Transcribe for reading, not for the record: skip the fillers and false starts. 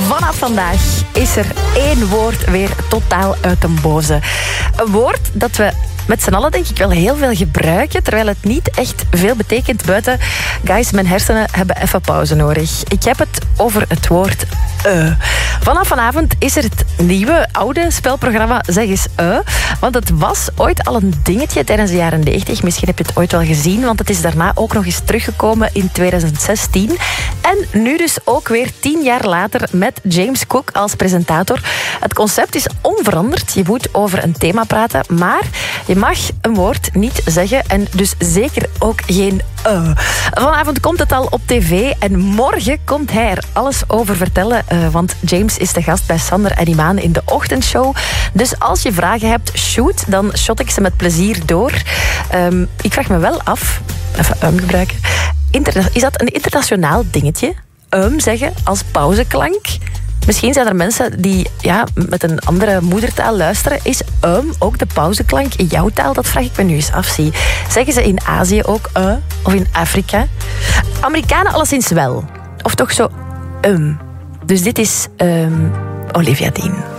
Vanaf vandaag is er één woord weer totaal uit den boze. Een woord dat we met z'n allen denk ik wel heel veel gebruiken, terwijl het niet echt veel betekent buiten... Guys, mijn hersenen hebben even pauze nodig. Ik heb het over het woord Vanaf vanavond is er het nieuwe, oude spelprogramma Zeg eens want het was ooit al een dingetje tijdens de jaren 90. Misschien heb je het ooit wel gezien, want het is daarna ook nog eens teruggekomen in 2016. En nu dus ook weer 10 jaar later met James Cook als presentator. Het concept is onveranderd. Je moet over een thema praten, maar je mag een woord niet zeggen en dus zeker ook geen Vanavond komt het al op tv en morgen komt hij er alles over vertellen, want James is de gast bij Sander en Imaan in de ochtendshow. Dus als je vragen hebt, shoot, dan shot ik ze met plezier door. Ik vraag me wel af, even gebruiken, is dat een internationaal dingetje? Zeggen als pauzeklank? Misschien zijn er mensen die met een andere moedertaal luisteren. Is ook de pauzeklank in jouw taal? Dat vraag ik me nu eens af. Zeggen ze in Azië ook of in Afrika? Amerikanen alleszins wel. Of toch zo Dus dit is Olivia Dean.